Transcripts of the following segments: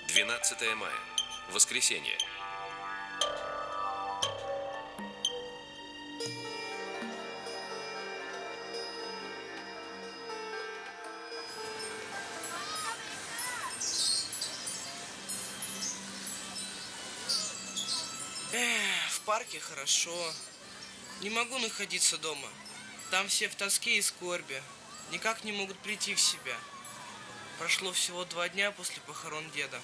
12 мая. Воскресенье. В парке хорошо. Не могу находиться дома. Там все в тоске и скорби. Никак не могут прийти в себя. Прошло всего 2 дня после похорон деда.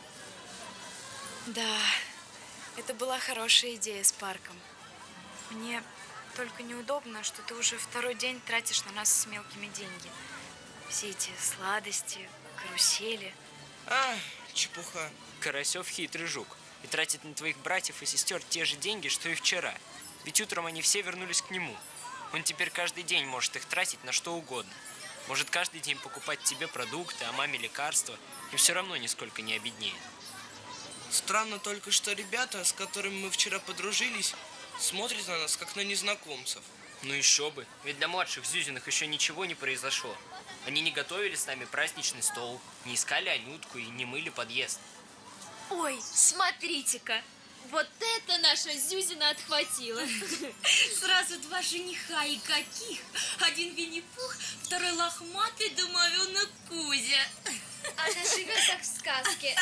Да, это была хорошая идея с парком. Мне только неудобно, что ты уже 2-й день тратишь на нас с мелкими деньги. Все эти сладости, карусели. Чепуха. Карасев хитрый жук и тратит на твоих братьев и сестер те же деньги, что и вчера. Ведь утром они все вернулись к нему. Он теперь каждый день может их тратить на что угодно. Может каждый день покупать тебе продукты, а маме лекарства, и все равно нисколько не обеднеет. Странно только, что ребята, с которыми мы вчера подружились, смотрят на нас, как на незнакомцев. Ну еще бы, ведь для младших Зюзиных еще ничего не произошло. Они не готовили с нами праздничный стол, не искали Анютку и не мыли подъезд. Ой, смотрите-ка, вот это наша Зюзина отхватила. Сразу 2 жениха, и каких! Один Винни-Пух, второй лохматый домовенок Кузя. Она живет как в сказке.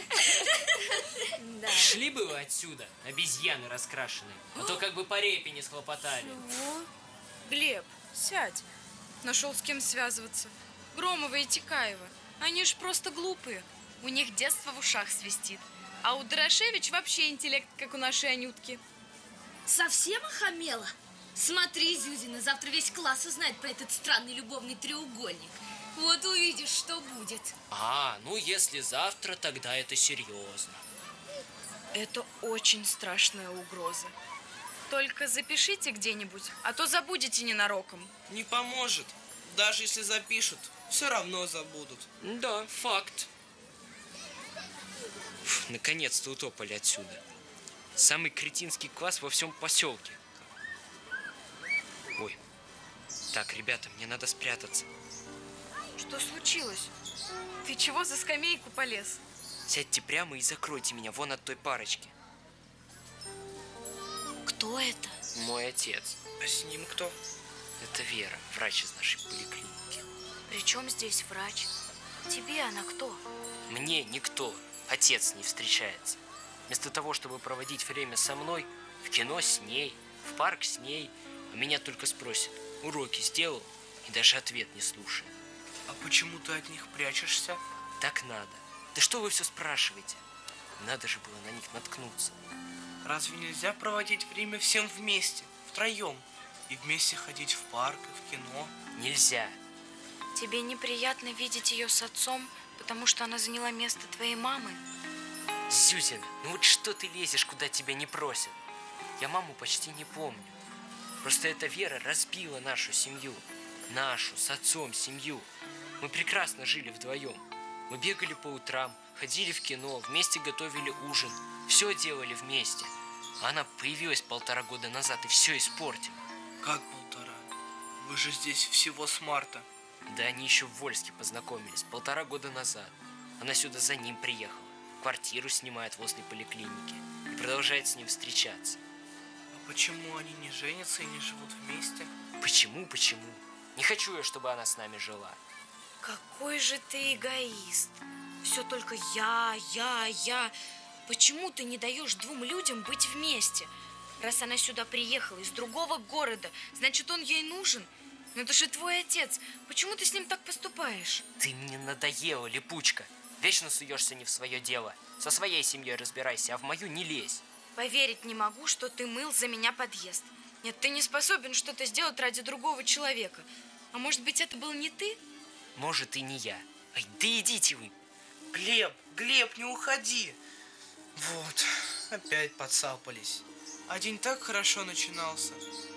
Да. Шли бы вы отсюда, обезьяны раскрашенные, а то как бы по репе не схлопотали. Чего? Глеб, сядь. Нашел с кем связываться. Громова и Тикаева. Они ж просто глупые. У них детство в ушах свистит. А у Дорошевич вообще интеллект, как у нашей Анютки. Совсем охамела? Смотри, Зюзина, завтра весь класс узнает про этот странный любовный треугольник. Вот увидишь, что будет. Ну если завтра, тогда это серьезно. Это очень страшная угроза. Только запишите где-нибудь, а то забудете ненароком. Не поможет. Даже если запишут, все равно забудут. Да, факт. Наконец-то утопали отсюда. Самый кретинский класс во всем поселке. Ой. Так, ребята, мне надо спрятаться. Что случилось? Ты чего за скамейку полез? Сядьте прямо и закройте меня вон от той парочки. Кто это? Мой отец. А с ним кто? Это Вера, врач из нашей поликлиники. При чем здесь врач? Тебе она кто? Мне никто, отец, не встречается. Вместо того, чтобы проводить время со мной, в кино с ней, в парк с ней, а меня только спросят, уроки сделал, и даже ответ не слушает. А почему ты от них прячешься? Так надо. Да что вы все спрашиваете? Надо же было на них наткнуться. Разве нельзя проводить время всем вместе, втроем? И вместе ходить в парк и в кино? Нельзя. Тебе неприятно видеть ее с отцом, потому что она заняла место твоей мамы? Зюзина, ну вот что ты лезешь, куда тебя не просят? Я маму почти не помню. Просто эта Вера разбила нашу семью. Нашу, с отцом, семью. Мы прекрасно жили вдвоем. Мы бегали по утрам, ходили в кино, вместе готовили ужин. Все делали вместе. А она появилась 1,5 года назад и все испортила. Как 1,5? Вы же здесь всего с марта. Да они еще в Вольске познакомились 1,5 года назад. Она сюда за ним приехала. Квартиру снимает возле поликлиники. И продолжает с ним встречаться. А почему они не женятся и не живут вместе? Почему? Не хочу я, чтобы она с нами жила. Какой же ты эгоист. Все только я. Почему ты не даешь 2 людям быть вместе? Раз она сюда приехала из другого города, значит, он ей нужен. Но это же твой отец. Почему ты с ним так поступаешь? Ты мне надоела, липучка. Вечно суешься не в свое дело. Со своей семьей разбирайся, а в мою не лезь. Поверить не могу, что ты мыл за меня подъезд. Нет, ты не способен что-то сделать ради другого человека. А может быть, это был не ты? Может, и не я. Ай, да идите вы. Глеб, не уходи. Вот, опять подцапались. А день так хорошо начинался.